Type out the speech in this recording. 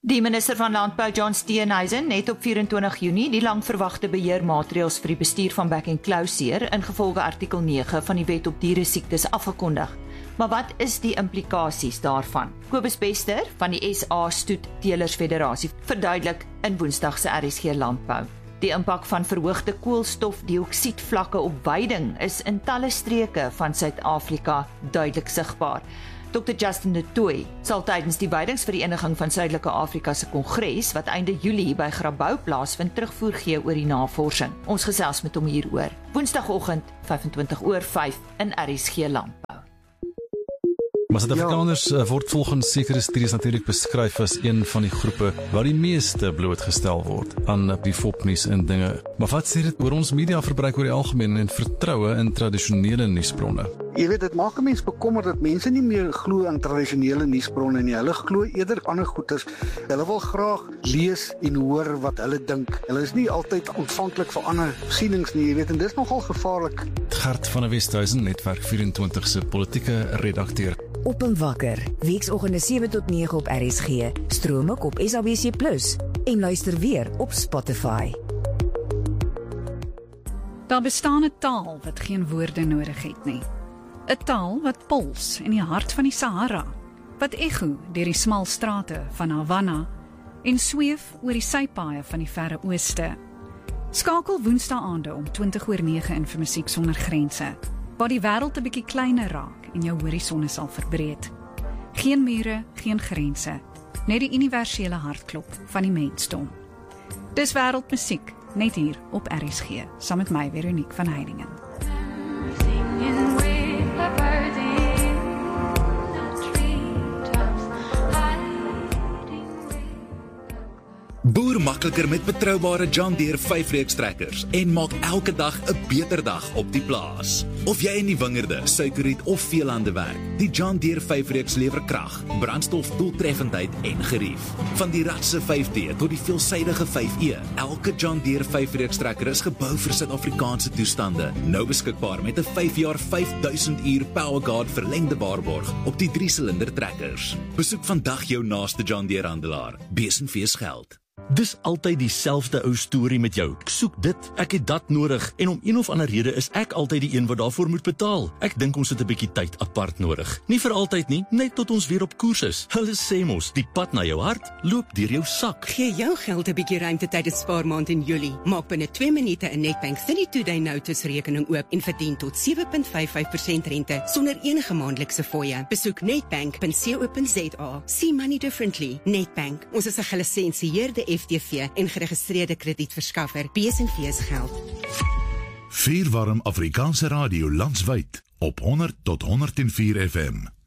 Die minister van Landbou, John Steenhuisen, het op 24 Junie die langverwagte beheermaatreëls vir die bestuur van bek en klauseer ingevolge artikel 9 van die Wet op Dieresiektes afgekondig. Maar wat is die implikasies daarvan? Kobus Bester van die SA Stoetteelers Federasie verduidelik in Woensdag se RSG Landbou. Die impak van verhoogde koolstofdioksiedvlakke op weiding is in talle streke van Suid-Afrika duidelik sigbaar. Dr. Justin de Tooy sal tydens die Weidingsvereniging van Suidelike Afrika se kongres wat einde Julie by Grabouw plaasvind terugvoer gee oor die navorsing. Ons gesels met hom hieroor. Woensdagoggend 25:05 in RSG Landbou. Maar Suid-Afrikaners word volgens sekere studies natuurlik beskryf as een van die groepe waar die meeste blootgestel word aan die fopnuus en dinge. Maar wat sê dit oor ons mediaverbruik oor die algemeen en vertroue in tradisionele nuusbronne? Jy weet, dit maak 'n mens bekommerd dat mense nie meer glo aan tradisionele nuusbronne nie. Hulle glo eerder ander goeters. Hulle wil graag lees en hoor wat hulle dink. Hulle is nie altyd ontvanklik vir ander sienings nie, jy weet, en dis nogal gevaarlik. Gert van der Westhuizen, Netwerk 24 se politieke redakteur. Op en wakker, weekoggende 7 tot 9 op RSG, stroom ook op SABC+ en luister weer op Spotify. Daar bestaan 'n taal wat geen woorde nodig het nie. 'n Taal wat pols in die hart van die Sahara, wat ego deur die smal strate van Havana en sweef oor die sypaaie van die Verre Ooste. Skakel Woensdaagaande om 20:09 in vir Musiek Sonder Grense, waar die wêreld 'n bietjie kleiner raak en jou horisonne sal verbreed. Geen mure, geen grense, net die universele hartklop van die mensdom. Dis wêreldmusiek, net hier op RSG, saam met my Veronique van Heiningen. Boer makliker met betroubare John Deere 5-reeks trekkers en maak elke dag 'n beter dag op die plaas. Of jy in die wingerde, suikerriet of veelande werk, die John Deere 5-reeks lewer krag, brandstof, doeltreffendheid en gerief. Van die ratse 5D tot die veelsidige 5E, elke John Deere 5-reeks trekker is gebou vir Suid-Afrikaanse toestande. Nou beskikbaar met 'n 5 jaar 5000 uur PowerGuard verlengde waarborg op die 3-silinder trekkers. Besoek vandag jou naaste John Deere handelaar. Besenfees geld. Dis altyd dieselfde ou storie met jou. Ek soek dit, ek het dat nodig en om een of ander rede is ek altyd die een wat daarvoor moet betaal. Ek dink ons het 'n bietjie tyd apart nodig. Nie vir altyd nie, net tot ons weer op koers is. Hulle sê mos, die pad na jou hart loop deur jou sak. Gee jou geld 'n bietjie ruimte tydens spaarmaand in Julie. Maak binne 2 minute 'n Nedbank 32-day notice rekening oop en verdien tot 7.55% rente sonder enige maandelikse fooie. Besoek nedbank.co.za. See money differently. Nedbank. Ons is 'n gelisensieerde FTV en geregistreerde kredietverskaffer. Besenfees geld. Vier warm Afrikaanse radio landwyd op 100 tot 104 FM.